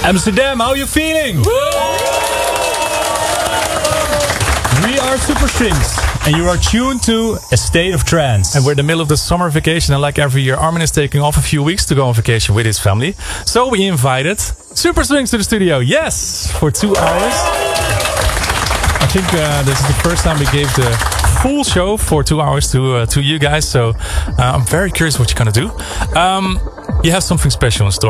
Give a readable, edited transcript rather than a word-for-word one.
Amsterdam, how are you feeling? We are Super Strings, and you are tuned to A State of Trance. And we're in the middle of the summer vacation, and like every year, Armin is taking off a few weeks to go on vacation with his family. So we invited Super Strings to the studio. Yes, for 2 hours. I think this is the first time we gave the full show for 2 hours to you guys. So I'm very curious what you're gonna do. You have something special in store.